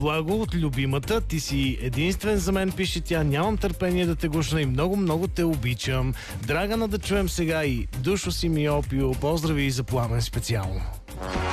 Благо от любимата, ти си единствен за мен, пише тя, нямам търпение да те гушна и много, много те обичам. Драгана да чуем сега и Душо си ми опио, поздрави и за Пламен специално.